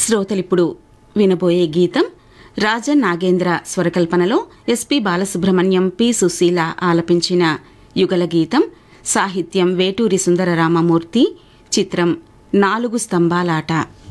శ్రోతలిప్పుడు వినబోయే గీతం Rajan Nagendra స్వరకల్పనలో SP Balasubrahmanyam, P Susheela ఆలపించిన యుగల గీతం. సాహిత్యం వేటూరి సుందరరామమూర్తి. చిత్రం 4 స్తంభాలాట.